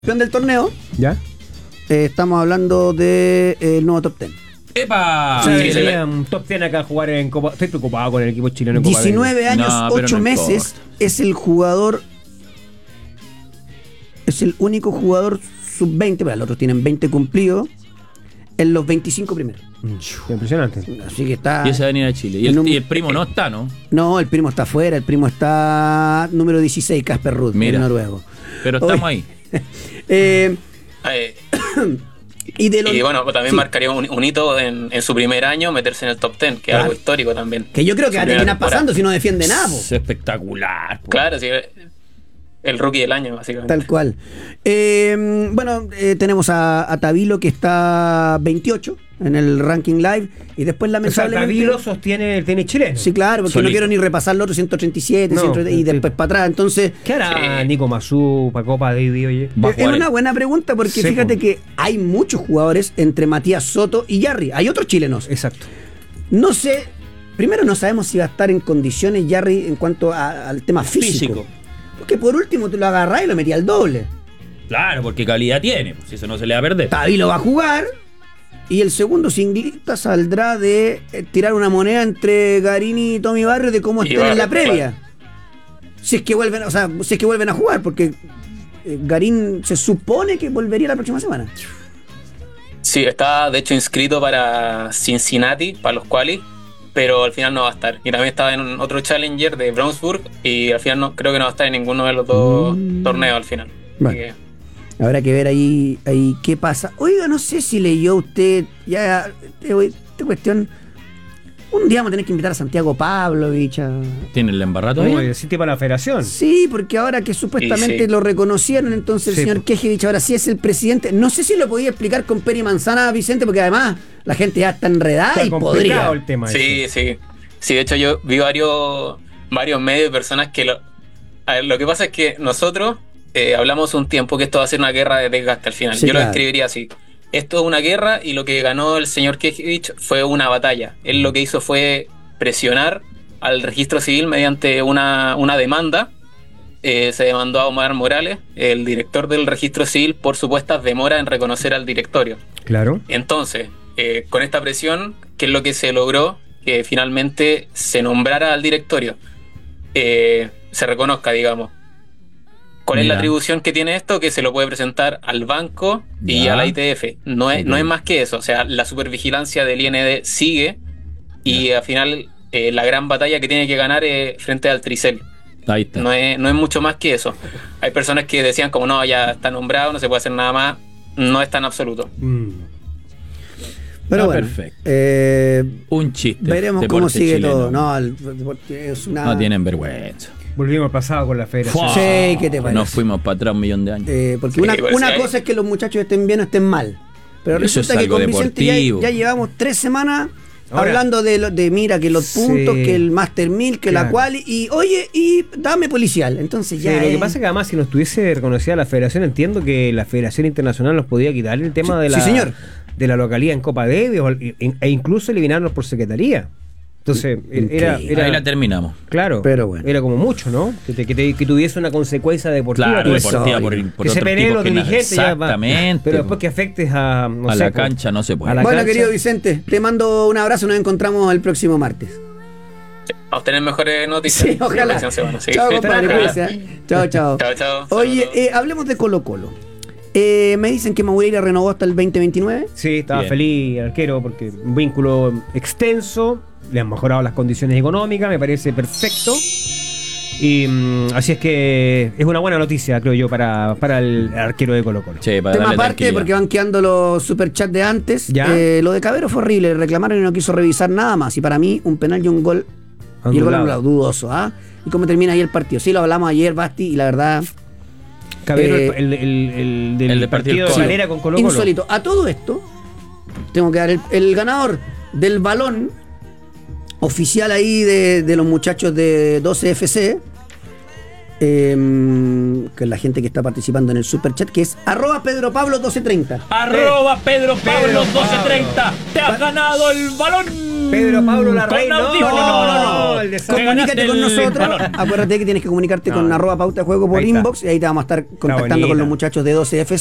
campeón del torneo. ¿Ya? Estamos hablando de el nuevo top 10. ¡Epa! O sea, Sí, sería un top 10 acá a jugar en Copa. Estoy preocupado con el equipo chileno en Copa 19 años, No, pero 8 no meses. Es el jugador. Es el único jugador sub-20. Pero los otros tienen 20 cumplidos. En los 25 primeros. Impresionante. Así que está. Y ese va a venir a Chile. Y el primo no está, ¿no? No, el primo está afuera. El primo está número 16, Casper Ruud, Mira. el noruego. Pero estamos ahí. Y bueno, también sí, marcaría un hito en su primer año, meterse en el top 10, que es algo histórico también. que yo creo que va a terminar pasando si no defiende nada, po. Es espectacular. Po. Claro, sí, el rookie del año, básicamente. Tal cual. Tenemos a Tavilo, que está 28 en el ranking live. Y después O sea, lamentablemente. Tavilo sostiene el tenis chileno. Sí, claro, porque Solito. no quiero ni repasar los otros 137, No, 130, y sí. después para atrás. Entonces, ¿Qué hará Sí. Nico Mazú para Copa Davis, oye? Va a es jugar una buena pregunta porque Sí, fíjate po. que hay muchos jugadores entre Matías Soto y Yarri. Hay otros chilenos. Exacto. No sé, primero no sabemos si va a estar en condiciones Yarri en cuanto al tema físico. Porque por último te lo agarrás y lo metí al doble. Claro, porque calidad tiene. Pues eso no se le va a perder. Tavilo va a jugar. Y el segundo singlista saldrá de tirar una moneda entre Garini y Tommy Barrios de cómo Y estén en la Barrios, previa. Si es que vuelven, o sea, si es que vuelven a jugar, porque Garín se supone que volvería la próxima semana. Sí, está de hecho inscrito para Cincinnati, para los qualis, pero al final no va a estar. Y también estaba en otro Challenger de Brownsburg y al final no, creo que no va a estar en ninguno de los dos torneos al final. Bueno. Así que, Habrá que ver ahí qué pasa. Oiga, no sé si leyó usted ya esta cuestión. Un día vamos a tener que invitar a Santiago Pavlovich a... ¿Tiene el embarrado ¿Cómo ahí? decirte para la federación? Sí, porque ahora que supuestamente Sí. lo reconocieron, entonces el Sí, señor po. Kejevich ahora sí es el presidente. No sé si lo podía explicar con Peri Manzana, Vicente, porque además la gente ya está enredada Está y complicado podría. el tema. sí, sí. Sí, de hecho yo vi varios medios de personas que a ver, lo que pasa es que nosotros hablamos un tiempo que esto va a ser una guerra de desgaste al final. Sí, Yo claro. lo describiría así. Esto es una guerra y lo que ganó el señor Kejevich fue una batalla. Él lo que hizo fue presionar al registro civil mediante una demanda. Se demandó a Omar Morales, el director del registro civil, por supuestas demoras en reconocer al directorio. Claro. Entonces, con esta presión, ¿qué es lo que se logró? Que finalmente se nombrara al directorio, se reconozca, digamos. ¿Cuál es la Mira. atribución que tiene esto? Que se lo puede presentar al banco y Ya. a la ITF. No es más que eso. O sea, la supervigilancia del IND sigue y al final la gran batalla que tiene que ganar es frente al Tricel. Ahí está. No es mucho más que eso. Hay personas que decían como no, ya está nombrado, no se puede hacer nada más. No es tan absoluto. Pero Ah, bueno, perfecto. Un chiste. veremos Deporte cómo sigue chileno. todo. No, el deporte es una... No tienen vergüenza. Volvimos al pasado con la federación. Fua. Sí, ¿qué te parece? Nos fuimos para atrás 1.000.000 de años. Porque Sí, una pues, sí, cosa es que los muchachos estén bien o estén mal. Pero Eso resulta es que algo con Vicente deportivo. ya llevamos 3 semanas Ahora, hablando de mira, que los sí. puntos, que el Master 1000, que la Claro. quali, y oye, y dame policial. Entonces Sí, ya. lo que pasa es que además si no estuviese reconocida la federación, entiendo que la Federación Internacional nos podía quitar el tema Sí, de la sí, señor. de la localidad en Copa Davis e incluso eliminarnos por secretaría. Entonces, era Ahí la terminamos. claro, Pero bueno. era como mucho, ¿no? Que tuviese una consecuencia deportiva. Claro, todo eso. deportiva por que se otro peleen tipo los que nada. dirigentes ya va. Exactamente. Pero después que afectes a no A sé, la pues, cancha no se puede. a la Bueno, cancha. querido Vicente, te mando un abrazo. Nos encontramos el próximo martes. A obtener mejores noticias. Sí, ojalá. La próxima semana, sí. Chao, compadre. Ojalá. cuídese, ¿eh? Chao, chao. Chao, chao. Oye, Saludos. hablemos de Colo-Colo. Me dicen que Madureira renovó hasta el 2029. Sí, estaba Bien. feliz el arquero porque un vínculo extenso, le han mejorado las condiciones económicas, me parece perfecto. Y así es que es una buena noticia, creo yo, para el arquero de Colo-Colo. Che, para Tema darle aparte, tranquilidad. porque van quedando los superchats de antes. ¿Ya? Lo de Cabero fue horrible. Reclamaron y no quiso revisar nada más. Y para mí, un penal y un gol. Y el gol Anulado. anulado, dudoso. ¿Ah? ¿Y cómo termina ahí el partido? Sí, lo hablamos ayer, Basti, y la verdad, Cabero, Eh, del el de partido de Colo. Calera con Colo-Colo. insólito. A todo esto, tengo que dar el ganador del balón oficial ahí de los muchachos de 12FC. Que es la gente que está participando en el superchat, que es @PedroPablo1230. @Pedro Pablo 1230. Te has ganado el balón. Pedro Pablo Larraín, Con no, audífono, no, el desastre. Comunícate con ganaste el nosotros. balón. Acuérdate que tienes que comunicarte con No. @pauta de juego por Ahí está. inbox y ahí te vamos a estar contactando bonita. con los muchachos de 12F